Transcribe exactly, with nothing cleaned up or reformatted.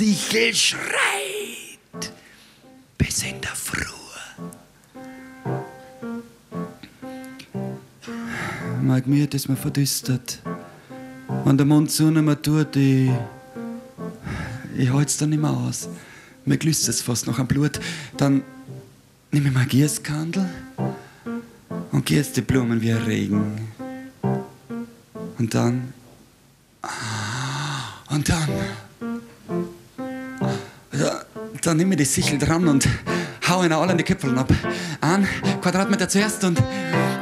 Dichel schreit bis in der Früh. Mein Gemüt ist mir verdüstert. Wenn der Mund zu mir tut, ich, ich halte es dann nicht mehr aus. Mir glüßt es fast noch am Blut. Dann nehme ich mir Gießkandel und gieße die Blumen wie ein Regen. Und dann... Und dann... Ja, dann nehme ich die Sichel dran und hau ihnen alle in die Köpfe ab. Ein Quadratmeter zuerst und